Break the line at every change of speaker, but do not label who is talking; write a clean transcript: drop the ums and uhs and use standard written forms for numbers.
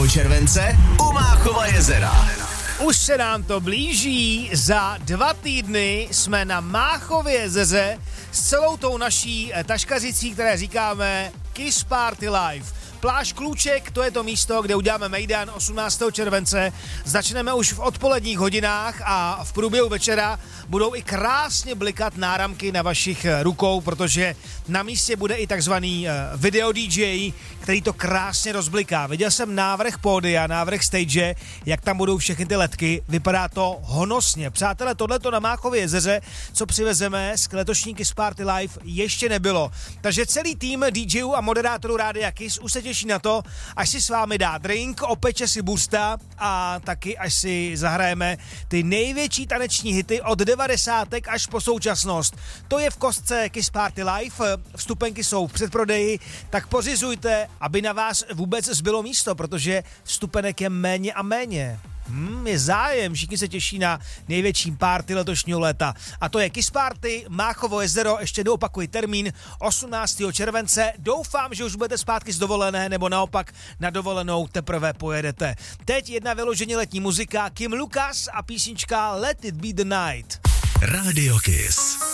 července u Máchova jezera.
Už se nám to blíží, za 2 týdny jsme na Máchově jezeře s celou tou naší taškařicí, které říkáme Kiss Party Live. Pláž Klůček, to je to místo, kde uděláme mejdan 18. července. Začneme už v odpoledních hodinách a v průběhu večera budou i krásně blikat náramky na vašich rukou, protože na místě bude i takzvaný video DJ, který to krásně rozbliká. Viděl jsem návrh pódia, návrh stage, jak tam budou všechny ty ledky. Vypadá to honosně. Přátelé, tohleto na Máchově jezeře, co přivezeme z letošní Kiss Party Live, ještě nebylo. Takže celý tým DJů a moderátorů Rádia Kiss už se těší na to, až si s vámi dá drink, opeče si bursta a taky až si zahrajeme ty největší taneční hity od 90. až po současnost. To je v kostce Kiss Party Live, vstupenky jsou v předprodeji, tak pořizujte, aby na vás vůbec zbylo místo, protože vstupenek je méně a méně. Je zájem, všichni se těší na největší party letošního léta. A to je Kiss Party, Máchovo jezero, ještě doopakuji termín 18. července. Doufám, že už budete zpátky z dovolené, nebo naopak na dovolenou teprve pojedete. Teď jedna vyloženě letní muzika, Kim Lucas a písnička Let It Be The Night.
Radio Kiss.